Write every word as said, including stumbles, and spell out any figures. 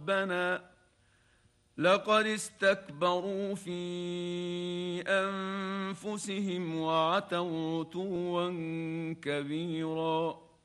ربنا لقد استكبروا في أنفسهم وعتوا عتوا كبيرا.